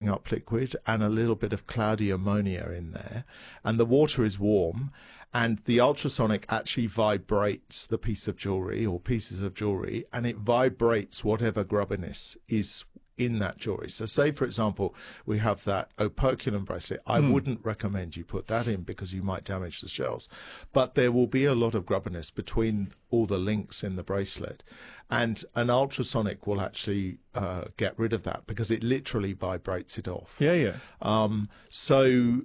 washing up liquid and a little bit of cloudy ammonia in there, and the water is warm, and the ultrasonic actually vibrates the piece of jewelry or pieces of jewelry, and it vibrates whatever grubbiness is in that jewelry. So say, for example, we have that operculum bracelet. I wouldn't recommend you put that in because you might damage the shells. But there will be a lot of grubbiness between all the links in the bracelet. And an ultrasonic will actually get rid of that because it literally vibrates it off. Yeah. So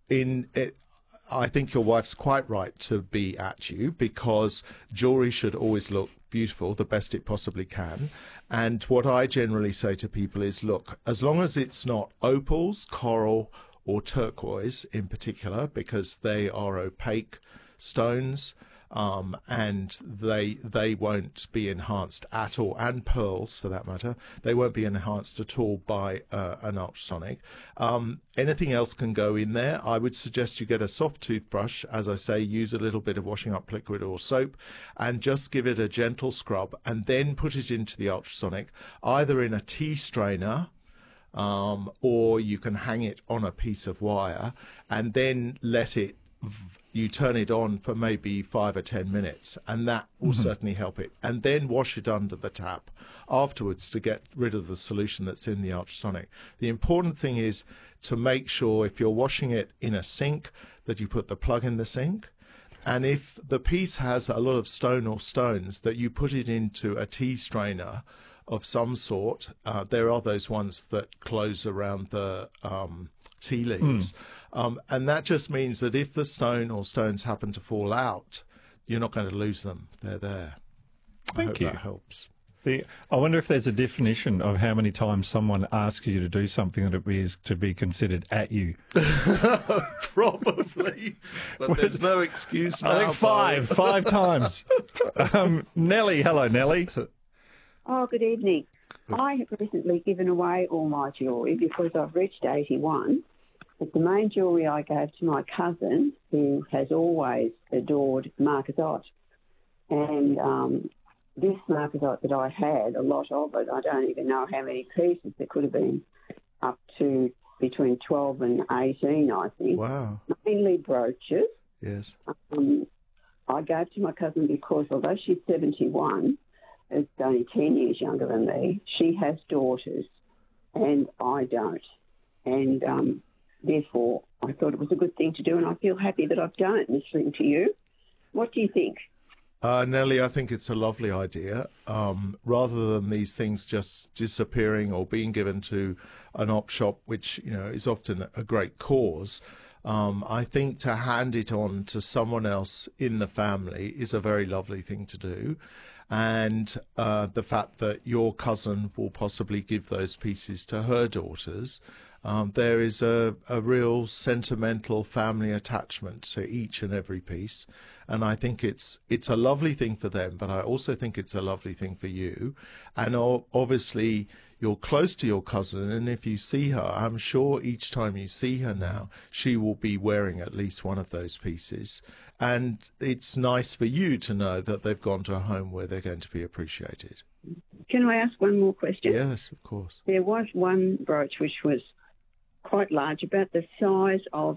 I think your wife's quite right to be at you because jewelry should always look beautiful, the best it possibly can. And what I generally say to people is, look, as long as it's not opals, coral, or turquoise in particular, because they are opaque stones, and they won't be enhanced at all, and pearls for that matter, they won't be enhanced at all by an ultrasonic. Anything else can go in there. I would suggest you get a soft toothbrush, as I say, use a little bit of washing up liquid or soap, and just give it a gentle scrub, and then put it into the ultrasonic, either in a tea strainer, or you can hang it on a piece of wire, and then you turn it on for maybe 5 or 10 minutes, and that will certainly help it. And then wash it under the tap afterwards to get rid of the solution that's in the ultrasonic. The important thing is to make sure if you're washing it in a sink that you put the plug in the sink. And if the piece has a lot of stone or stones, that you put it into a tea strainer of some sort. There are those ones that close around the tea leaves. And that just means that if the stone or stones happen to fall out, you're not going to lose them. They're there. Thank you. That helps. I wonder if there's a definition of how many times someone asks you to do something that it is to be considered at you. Probably. But there's no excuse now. I think five times. Nellie, hello, Nellie. Oh, good evening. I have recently given away all my jewellery because I've reached 81. But the main jewellery I gave to my cousin, who has always adored marcasite. And this marcasite that I had, a lot of it, I don't even know how many pieces. There could have been up to between 12 and 18, I think. Wow. Mainly brooches. Yes. I gave to my cousin because although she's 71, is only 10 years younger than me, she has daughters and I don't. And therefore, I thought it was a good thing to do, and I feel happy that I've done it listening to you. What do you think? Nellie, I think it's a lovely idea. Rather than these things just disappearing or being given to an op shop, which is often a great cause, I think to hand it on to someone else in the family is a very lovely thing to do. And the fact that your cousin will possibly give those pieces to her daughters, there is a real sentimental family attachment to each and every piece. And I think it's a lovely thing for them, but I also think it's a lovely thing for you. And obviously, you're close to your cousin, and if you see her, I'm sure each time you see her now, she will be wearing at least one of those pieces. And it's nice for you to know that they've gone to a home where they're going to be appreciated. Can I ask one more question? Yes, of course. There was one brooch which was quite large, about the size of,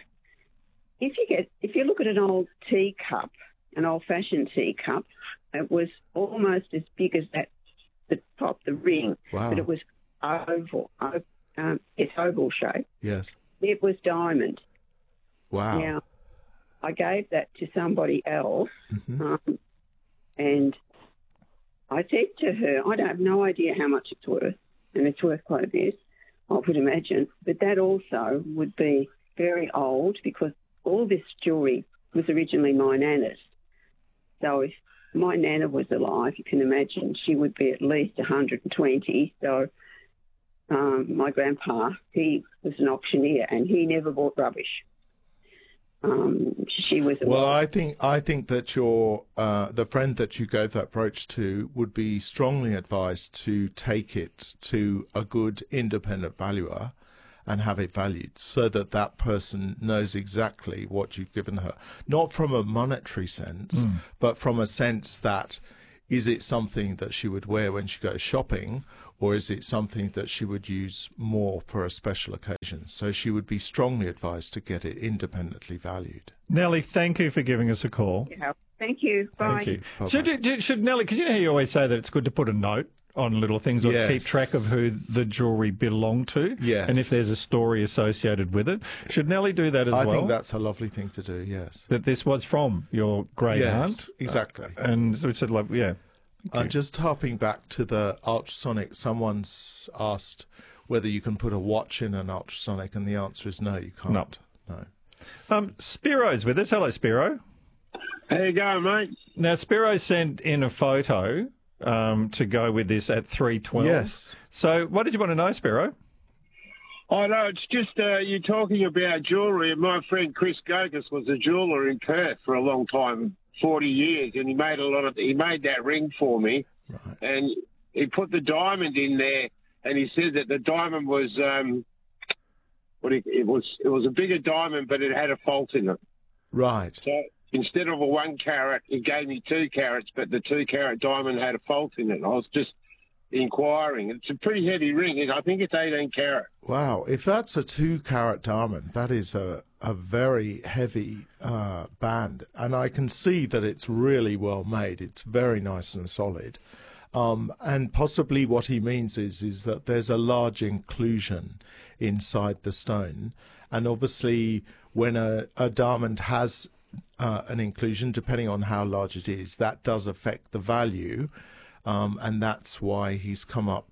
if you look at an old teacup, an old-fashioned teacup, it was almost as big as that, the top, the ring, Wow. but it was oval. It's oval shape. Yes. It was diamond. Wow. Now, I gave that to somebody else, and I said to her, I have no idea how much it's worth, and it's worth quite a bit, I would imagine, but that also would be very old because all this jewellery was originally my nana's. So if my nana was alive, you can imagine she would be at least 120. So my grandpa, he was an auctioneer and he never bought rubbish. She was. Well, I think that your the friend that you gave that brooch to would be strongly advised to take it to a good independent valuer and have it valued so that that person knows exactly what you've given her. Not from a monetary sense, but from a sense that is it something that she would wear when she goes shopping, or is it something that she would use more for a special occasion? So she would be strongly advised to get it independently valued. Nellie, thank you for giving us a call. Yeah. Thank you. Bye. Thank you. Bye-bye. Should Nellie, because you know how you always say that it's good to put a note on little things or Yes. keep track of who the jewellery belonged to, Yes. and if there's a story associated with it. Should Nellie do that as I well? think that's a lovely thing to do, yes. That this was from your great Yes, aunt? exactly. And so it's like, yeah. And just harping back to the ultrasonic, someone's asked whether you can put a watch in an ultrasonic, and the answer is no, you can't. No. Spiro's with us. Hello, Spiro. How you going, mate? Now, Spiro sent in a photo to go with this at 3:12. Yes. So what did you want to know, Spiro? Oh, no, it's just you're talking about jewellery, and my friend Chris Gogas was a jeweller in Perth for a long time, 40 years, and he made that ring for me, Right. and he put the diamond in there, and he said that the diamond was, it was a bigger diamond, but it had a fault in it. Right. So instead of a 1 carat, he gave me 2 carats, but the 2 carat diamond had a fault in it. I was just inquiring. It's a pretty heavy ring. I think it's 18 carat. Wow. If that's a 2-carat diamond, that is a very heavy band. And I can see that it's really well made. It's very nice and solid. And possibly what he means is that there's a large inclusion inside the stone. And obviously, when a diamond has an inclusion, depending on how large it is, that does affect the value. And that's why he's come up,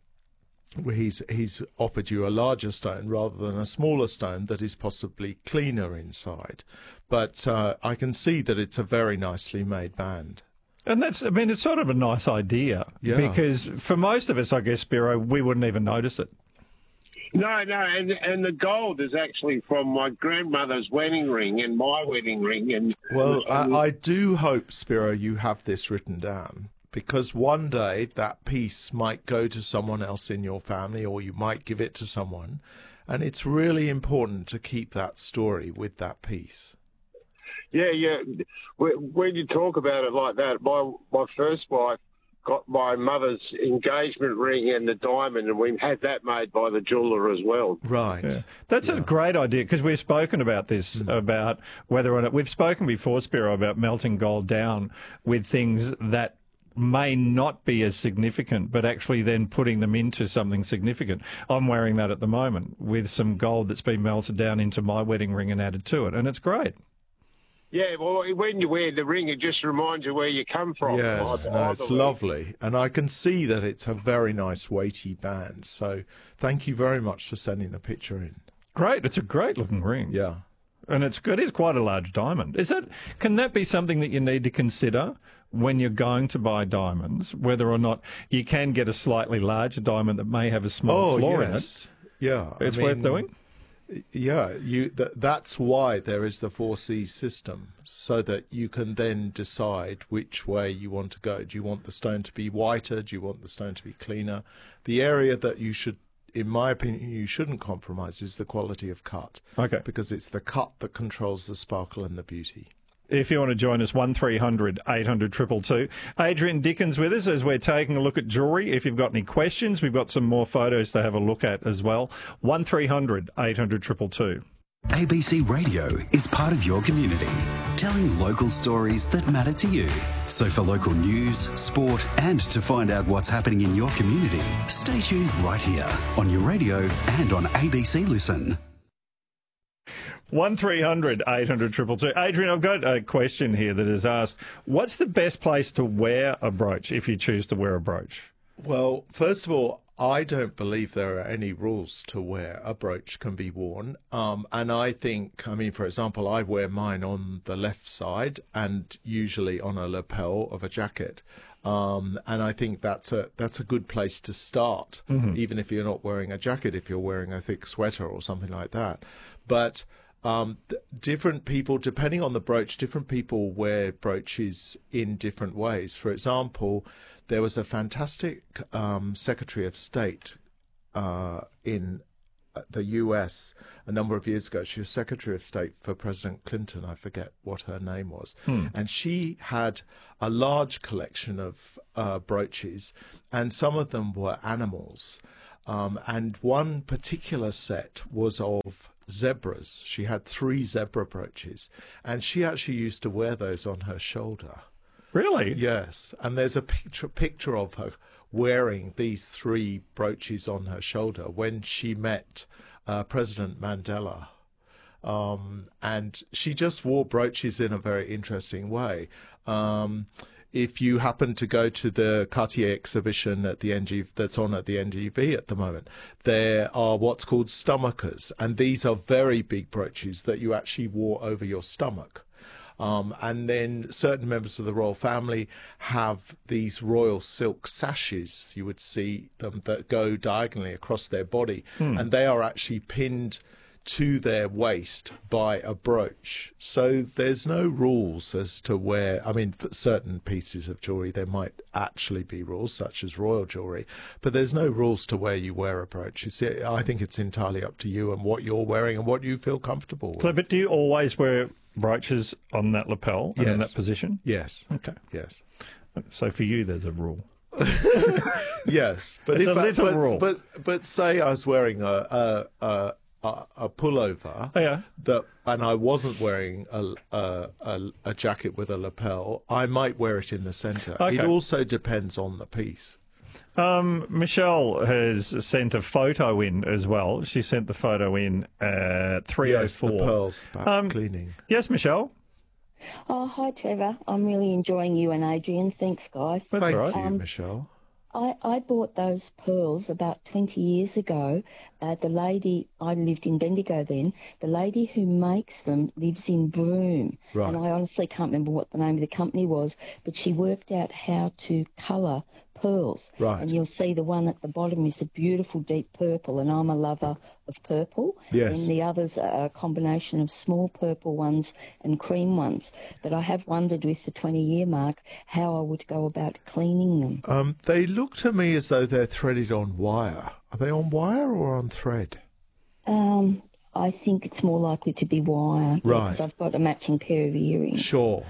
he's offered you a larger stone rather than a smaller stone that is possibly cleaner inside. But I can see that it's a very nicely made band. And it's sort of a nice idea. Yeah. Because for most of us, I guess, Spiro, we wouldn't even notice it. No, and the gold is actually from my grandmother's wedding ring and my wedding ring. And Well, I do hope, Spiro, you have this written down, because one day that piece might go to someone else in your family, or you might give it to someone, and it's really important to keep that story with that piece. yeah. When you talk about it like that, my first wife got my mother's engagement ring and the diamond, and we had that made by the jeweller as well. Right. Yeah. That's a great idea, because we've spoken about this, about whether or not, we've spoken before, Spiro, about melting gold down with things that may not be as significant, but actually then putting them into something significant. I'm wearing that at the moment with some gold that's been melted down into my wedding ring and added to it, and it's great. Yeah, well, when you wear the ring, it just reminds you where you come from. Yes, no, it's lovely. And I can see that it's a very nice weighty band. So thank you very much for sending the picture in. Great. It's a great looking ring. Yeah. And it's good. It's quite a large diamond. Can that be something that you need to consider when you're going to buy diamonds, whether or not you can get a slightly larger diamond that may have a small flaw in it? Yeah. It's worth doing? Yeah, that's why there is the 4C system, so that you can then decide which way you want to go. Do you want the stone to be whiter? Do you want the stone to be cleaner? The area that you should, in my opinion, you shouldn't compromise is the quality of cut. Okay. Because it's the cut that controls the sparkle and the beauty. If you want to join us, 1300 800 222. Adrian Dickens with us as we're taking a look at jewellery. If you've got any questions, we've got some more photos to have a look at as well. 1300 800 222. ABC Radio is part of your community, telling local stories that matter to you. So for local news, sport, and to find out what's happening in your community, stay tuned right here on your radio and on ABC Listen. 1300 800 222. Adrian, I've got a question here that is asked, what's the best place to wear a brooch if you choose to wear a brooch? Well, first of all, I don't believe there are any rules to where a brooch can be worn. And I think, for example, I wear mine on the left side and usually on a lapel of a jacket. And I think that's a good place to start, even if you're not wearing a jacket, if you're wearing a thick sweater or something like that. But different people, depending on the brooch, different people wear brooches in different ways. For example, there was a fantastic Secretary of State in the US a number of years ago. She was Secretary of State for President Clinton. I forget what her name was. And she had a large collection of brooches, and some of them were animals. And one particular set was of zebras. She had 3 zebra brooches, and she actually used to wear those on her shoulder. Really? Yes, and there's a picture of her wearing these 3 brooches on her shoulder when she met President Mandela. And she just wore brooches in a very interesting way. If you happen to go to the Cartier exhibition at the that's on at the NGV at the moment, there are what's called stomachers, and these are very big brooches that you actually wore over your stomach. And then certain members of the royal family have these royal silk sashes, you would see them, that go diagonally across their body, and they are actually pinned to their waist by a brooch. So there's no rules as to where, I mean, for certain pieces of jewellery there might actually be rules, such as royal jewellery, but there's no rules to where you wear a brooch. You see, I think it's entirely up to you and what you're wearing and what you feel comfortable with. So, but do you always wear brooches on that lapel and in that position? Yes. Okay. Yes. So for you, there's a rule. Yes, but It's a little rule. But say I was wearing a pullover, and I wasn't wearing a jacket with a lapel, I might wear it in the centre. Okay. It also depends on the piece. Michelle has sent a photo in as well. She sent the photo in at 3:04. Yes, the pearls back cleaning. Yes, Michelle. Oh, hi, Trevor. I'm really enjoying you and Adrian. Thanks, guys. Thank right. you, Michelle. I bought those pearls about 20 years ago. The lady, I lived in Bendigo then, the lady who makes them lives in Broome. Right. And I honestly can't remember what the name of the company was, but she worked out how to colour pearls. Right. And you'll see the one at the bottom is a beautiful deep purple, and I'm a lover of purple. Yes. And the others are a combination of small purple ones and cream ones. But I have wondered with the 20-year mark how I would go about cleaning them. They look to me as though they're threaded on wire. Are they on wire or on thread? I think it's more likely to be wire. Right. Because I've got a matching pair of earrings. Sure.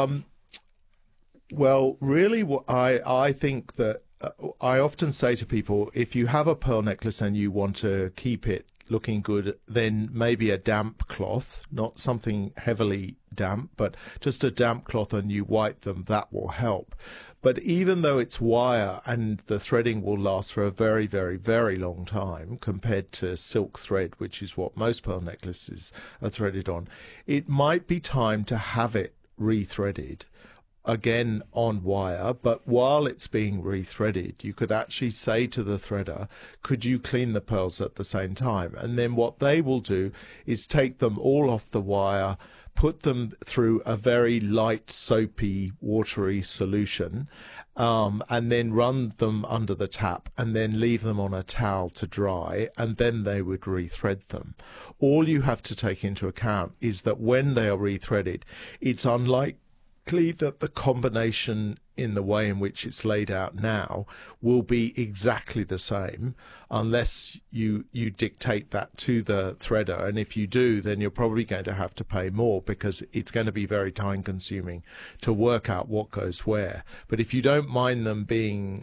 Well, really, I think that I often say to people, if you have a pearl necklace and you want to keep it looking good, then maybe a damp cloth, not something heavily damp, but just a damp cloth, and you wipe them, that will help. But even though it's wire and the threading will last for a very, very, very long time compared to silk thread, which is what most pearl necklaces are threaded on, it might be time to have it rethreaded again on wire. But while it's being rethreaded, you could actually say to the threader, could you clean the pearls at the same time? And then what they will do is take them all off the wire, put them through a very light, soapy, watery solution, and then run them under the tap and then leave them on a towel to dry, and then they would rethread them. All you have to take into account is that when they are rethreaded, it's unlikely that the combination in the way in which it's laid out now will be exactly the same unless you dictate that to the threader. And if you do, then you're probably going to have to pay more because it's going to be very time consuming to work out what goes where. But if you don't mind them being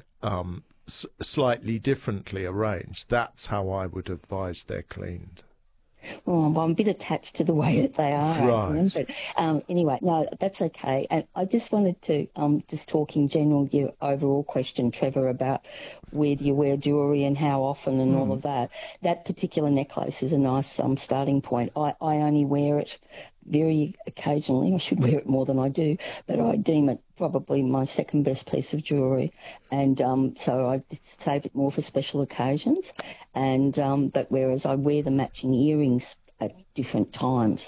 slightly differently arranged, that's how I would advise they're cleaned. Oh, well, I'm a bit attached to the way that they are. Right. Adrian, but anyway, no, that's okay. And I just wanted to just talk in general, your overall question, Trevor, about where do you wear jewellery and how often and all of that. That particular necklace is a nice starting point. I only wear it very occasionally. I should wear it more than I do, but I deem it probably my second best piece of jewellery, and so I save it more for special occasions. And but whereas I wear the matching earrings at different times.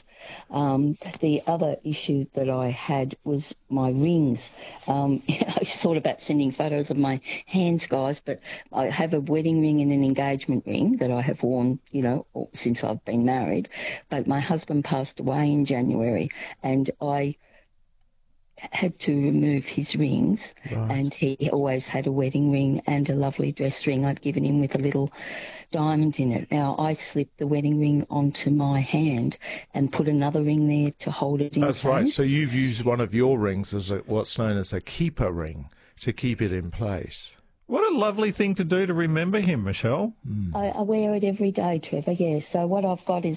The other issue that I had was my rings. I thought about sending photos of my hands, guys, but I have a wedding ring and an engagement ring that I have worn, since I've been married. But my husband passed away in January, and I had to remove his rings, and he always had a wedding ring and a lovely dress ring I'd given him with a little diamond in it. Now, I slipped the wedding ring onto my hand and put another ring there to hold it in That's place. right. So you've used one of your rings as what's known as a keeper ring to keep it in place. What a lovely thing to do to remember him, Michelle. I wear it every day, Trevor, yeah. So what I've got is